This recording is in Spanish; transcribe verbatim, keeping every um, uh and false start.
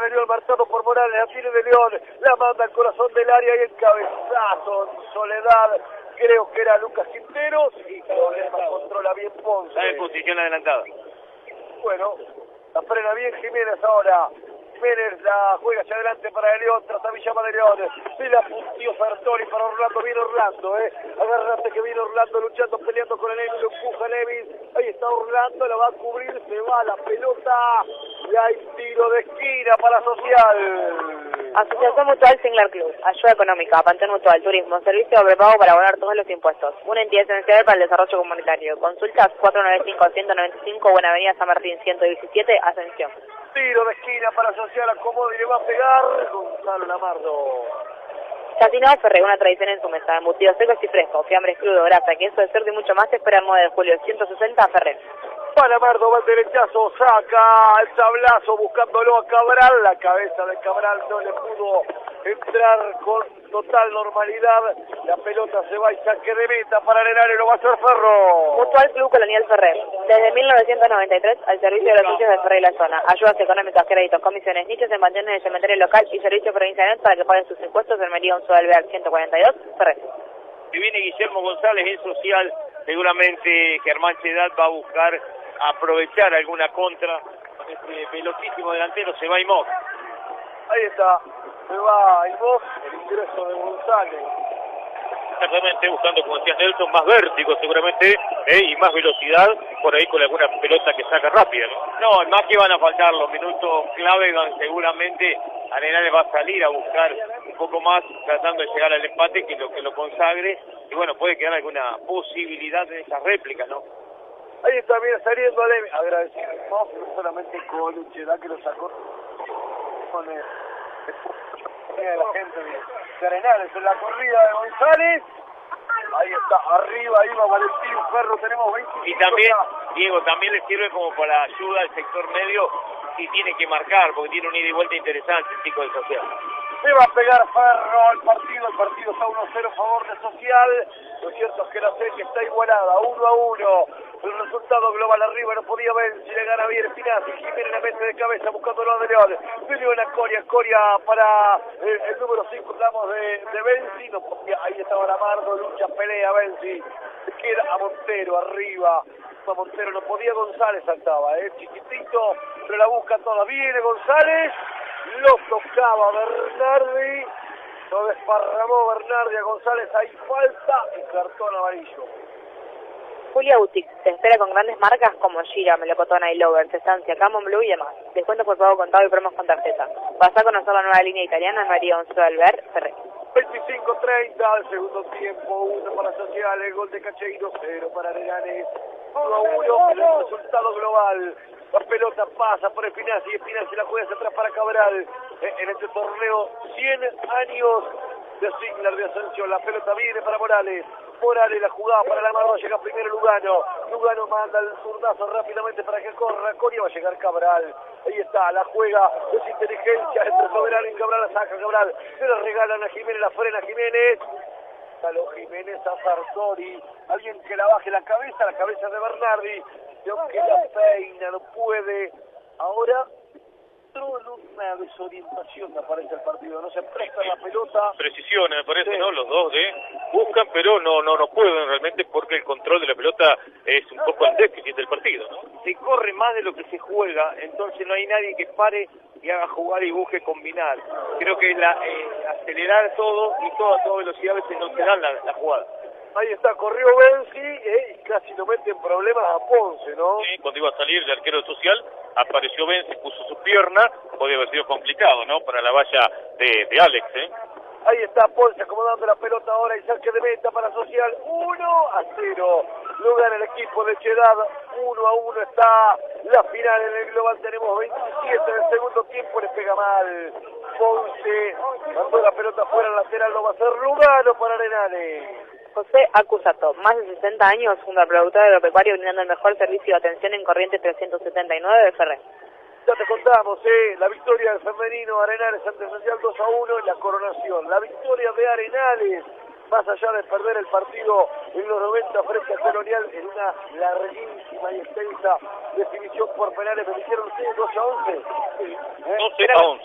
León, marcado por Morales, la tiene de León, la manda al corazón del área y el cabezazo en soledad, creo que era Lucas Quinteros, y problema, controla bien Ponce. Está en posición adelantada. Bueno, la frena bien Jiménez ahora. Jiménez la juega hacia adelante para el León, tras a Villama de León. Se la puntió Sartori para Orlando, viene Orlando, eh. Agarrate que viene Orlando luchando, peleando con el Levis, lo empuja Levis. Ahí está Orlando, la va a cubrir, se va la pelota. Y hay tiro de esquina para Social. Asociación Mutual Singler Club, ayuda económica, Pantén Mutual, turismo, servicio de prepago para abonar todos los impuestos. Una entidad esencial para el desarrollo comunitario. Consultas cuatro nueve cinco, uno nueve cinco, Buena Avenida San Martín ciento diecisiete, Ascensión. Tiro de esquina para Social, acomoda y le va a pegar Gonzalo Lamardo. Chacinado Ferré, una tradición en su mesa, embutidos secos y frescos, fiambres crudo, grasa, queso de cerdo y mucho más. Espera el nueve de julio, ciento sesenta, Ferré. Lamardo va al derechazo, saca el tablazo buscándolo a Cabral, la cabeza de Cabral no le pudo entrar con total normalidad, la pelota se va y saque de meta para Arenales, lo va a hacer Ferro. Mutual Club Colonial Ferrer, desde mil novecientos noventa y tres al servicio de los socios de Ferrer y la zona, ayudas económicas, créditos, comisiones, nichos en mantener el cementerio local y servicio provincial para que paguen sus impuestos en Meridión Sudelvear ciento cuarenta y dos, Ferrer. Si viene Guillermo González en Social, seguramente Germán Chedat va a buscar aprovechar alguna contra con este velotísimo delantero, se va Imos. Ahí está, se va Imos, el ingreso de González. Exactamente, buscando, como decía Nelson, más vértigo seguramente, eh, y más velocidad, por ahí con alguna pelota que saca rápida, ¿no? No, más que van a faltar los minutos clave, seguramente Arenales va a salir a buscar un poco más, tratando de llegar al empate, que lo que lo consagre, y bueno, puede quedar alguna posibilidad de esas réplicas, ¿no? Ahí está, bien saliendo a Levi, agradecido no solamente con Ucheda que lo sacó con el, el, la gente de, de Arenales en la corrida de González. Ahí está, arriba iba Valentín Ferro, tenemos veinticinco. Y también, Diego, también le sirve como para ayuda al sector medio si tiene que marcar, porque tiene un ida y vuelta interesante el chico del Social. Se va a pegar Ferro al partido, el partido está uno a cero a favor de Social. Lo cierto es que la serie está igualada, uno a uno. El resultado global arriba no podía ver si le gana bien Spinazzi. Jiménez la mete de cabeza buscándolo a De León. De León a Coria, Coria para el, el número cinco, hablamos de, de Benzi. No podía, ahí estaba Lamardo, lucha, pelea Benzi. Se queda a Montero arriba. A Montero no podía, González saltaba, eh, chiquitito, pero la busca toda. Viene González, lo tocaba Bernardi. Lo desparramó Bernardi a González, ahí falta y cartón amarillo. Julia Boutique, se espera con grandes marcas como Gira, Melocotona y Lover, Estancia, Camon Blue y demás. Descuentos por pago contado y promos con tarjeta. Vas a conocer la nueva línea italiana en María Once Alver, Ferrer. veinticinco treinta, al segundo tiempo, uno para Social, el gol de Cacheiro, cero para Arenales. uno a uno, el resultado global. La pelota pasa por Spinazzi y Spinazzi la juega hacia atrás para Cabral. En este torneo, cien años de Singler de Ascensión. La pelota viene para Morales. Morales la jugada para Lamardo, llega primero Lugano. Lugano manda el zurdazo rápidamente para que corra. Coria va a llegar Cabral. Ahí está, la juega, es inteligencia entre Soberano y Cabral, la saca Cabral. Se la regalan a Jiménez, la frena Jiménez. Saló Jiménez a Sartori. Alguien que la baje la cabeza, la cabeza de Bernardi. Creo que la peina, no puede. Ahora, una desorientación me parece el partido. No se presta la pelota. Precisión, me parece, sí. ¿no? Los dos, ¿eh? Buscan, pero no no no pueden realmente porque el control de la pelota es un poco el déficit del partido, ¿no? Se corre más de lo que se juega, entonces no hay nadie que pare y haga jugar y busque combinar. Creo que la, eh, acelerar todo y todo a toda velocidad a veces no te dan la, la jugada. Ahí está, corrió Benzi eh, y casi lo mete en problemas a Ponce, ¿no? Sí, cuando iba a salir el arquero Social, apareció Benzi, puso su pierna, podía haber sido complicado, ¿no? Para la valla de, de Alex, ¿eh? Ahí está Ponce acomodando la pelota ahora y saque de meta para Social, uno a cero. Lo gana el equipo de Cheddar, uno a uno está la final en el global. Tenemos veintisiete del segundo tiempo, le pega mal Ponce, mandó la pelota fuera al lateral, lo va a hacer Lugano para Arenales. José Acusato, más de sesenta años junto al productor agropecuario brindando el mejor servicio de atención en Corrientes trescientos setenta y nueve de Ferrer. Ya te contamos, eh, la victoria del femenino Arenales ante Social dos a uno en la coronación. La victoria de Arenales, más allá de perder el partido en los noventa frente a Colonial en una larguísima y extensa definición por penales, me dijeron ustedes dos a once. ¿Eh? doce a once.